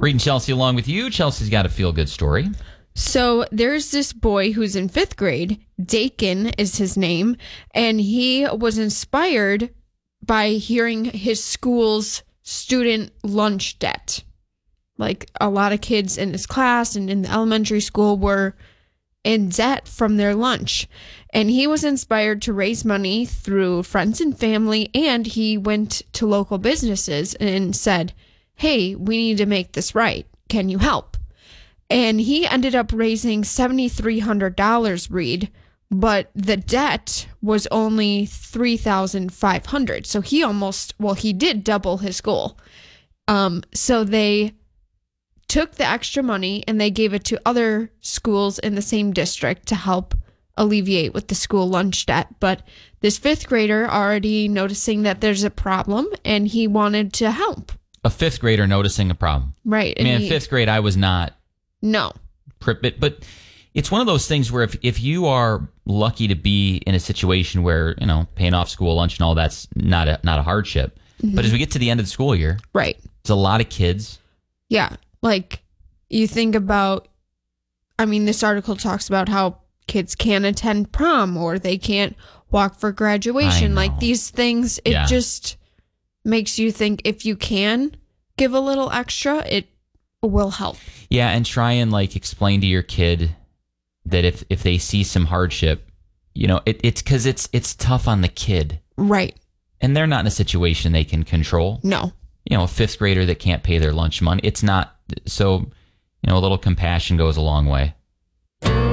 Reading Chelsea along with you. Chelsea's got a feel-good story. So there's this boy who's in 5th grade. Dakin is his name. And he was inspired by hearing his school's student lunch debt. Like, a lot of kids in his class and in the elementary school were in debt from their lunch. And he was inspired to raise money through friends and family. And he went to local businesses and said, hey, we need to make this right. Can you help? And he ended up raising $7,300, Reed, but the debt was only $3,500. So he did double his goal. So they took the extra money and they gave it to other schools in the same district to help alleviate with the school lunch debt. But this 5th grader already noticing that there's a problem and he wanted to help. A 5th grader noticing a problem. Right. I mean, in 5th grade, I was not. No. But it's one of those things where if you are lucky to be in a situation where, paying off school lunch and all that's not a hardship. Mm-hmm. But as we get to the end of the school year. Right. It's a lot of kids. Yeah. Like, you think about, this article talks about how kids can't attend prom or they can't walk for graduation. Like, these things, it just makes you think if you can give a little extra, it will help. Yeah, and try and explain to your kid that if they see some hardship, it's because it's tough on the kid. Right. And they're not in a situation they can control. No. A 5th grader that can't pay their lunch money. It's not, so, a little compassion goes a long way.